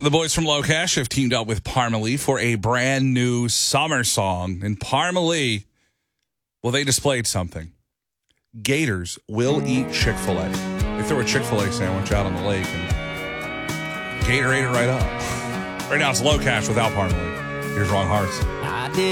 The boys from Locash have teamed up with Parmalee for a brand new summer song. And Parmalee, well, they displayed something. Gators will eat Chick-fil-A. They throw a Chick-fil-A sandwich out on the lake, and Gator ate it right up. Right now, it's Locash without Parmalee. Here's Ron Hartz.